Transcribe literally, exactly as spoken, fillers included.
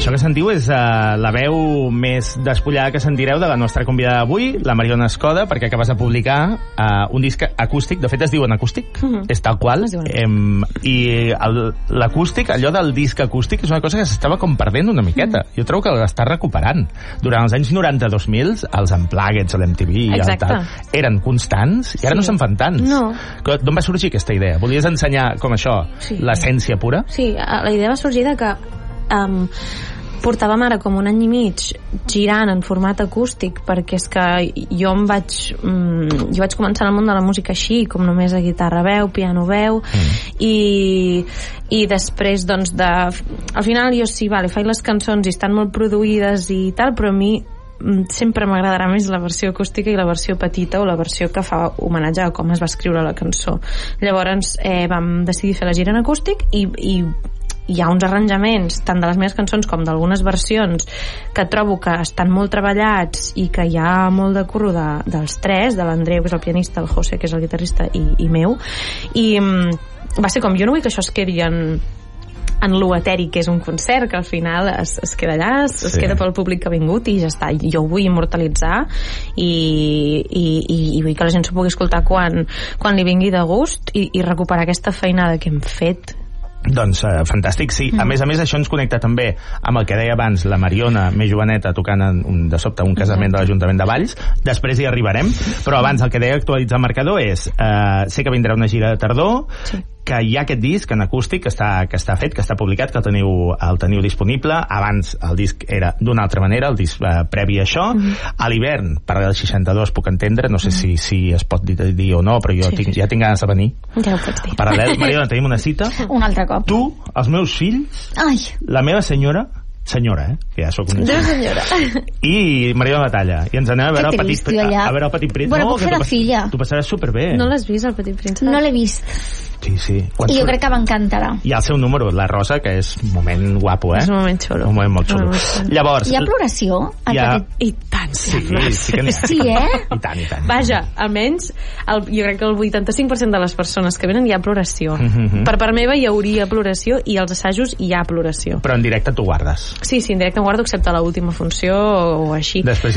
Això que sentiu és uh, la veu més despullada que sentireu de la nostra convidada d'avui, la Mariona Escoda, perquè acabes de publicar uh, un disc acústic, de fet es diuen acústic, uh -huh. és tal qual, em, i l'acústic, allò del disc acústic és una cosa que s'estava com perdent una miqueta. Uh -huh. Jo trobo que l'està recuperant. Durant els anys noranta dos mil, els Unplugged, l'M T V i el tal, eren constants i ara sí. no se'n fan tants. No. D'on va sorgir aquesta idea? Volies ensenyar com això, sí. l'essència pura? Sí, la idea va sorgir de que um, portàvem ara com un any i mig girant en format acústic, perquè és que jo em vaig um, jo vaig començar en el món de la música així, com només a guitarra veu, piano veu, mm. i i després doncs de al final jo sí, vale, faig les cançons i estan molt produïdes i tal, però a mi sempre m'agradarà més la versió acústica i la versió petita o la versió que fa homenatge a com es va escriure la cançó. Llavors eh, vam decidir fer la gira en acústic i, i hi ha uns arranjaments tant de les meves cançons com d'algunes versions que trobo que estan molt treballats i que hi ha molt de curro de, dels tres, de l'Andreu, que és el pianista, el José, que és el guitarrista, i, i meu, i um, va ser com, jo no vull que això es quedi en en lo etèric, que és un concert que al final es, es queda allà, es, sí. es queda pel públic que ha vingut i ja està. Jo ho vull immortalitzar i, i, i, i vull que la gent s'ho pugui escoltar quan, quan li vingui de gust i, i recuperar aquesta feinada que hem fet. Doncs uh, fantàstic, sí. Mm. A més a més, això ens connecta també amb el que deia abans la Mariona, més joveneta, tocant en un, de sobte un casament de l'Ajuntament de Valls. Després hi arribarem, però abans el que deia actualitzar el marcador és uh, sé que vindrà una gira de tardor, sí. que hi ha aquest disc en acústic que està, que està fet, que està publicat, que el teniu, el teniu disponible. Abans el disc era d'una altra manera, el disc uh, previ a això. Mm -hmm. A l'hivern, per del seixanta-dos, puc entendre, no sé mm -hmm. si, si es pot dir, dir o no, però jo sí, tinc, sí. ja tinc ganes de venir. Ja ho pots dir. Paral·lel, Mariona, tenim una cita. Un altre cop. Tu, els meus fills, Ai. la meva senyora, senyora, eh? Que ja sóc una senyora. I Mariona Batalla. I ens anem a veure, que el, trist, petit, a, a veure el Petit Príncep. Bueno, no, puc fer la filla. T'ho passaràs superbé. No l'has vist, el Petit Príncep? No l'he vist. Sí, sí. Quan I jo crec que m'encantarà. I el seu número, la Rosa, que és un moment guapo, eh? És un moment xulo. Un moment molt xulo. Moment Llavors... Hi ha ploració? Hi ha... Aquest... I tant, sí. Sí, sí, que n'hi ha. Sí, eh? I tant, i tant. Vaja, almenys, el, jo crec que el vuitanta-cinc per cent de les persones que venen hi ha ploració. Mm -hmm. Per part meva hi hauria ploració i als assajos hi ha ploració. Però en directe t'ho guardes. Sí, sí, en directe em guardo, excepte l'última funció o, o així. Després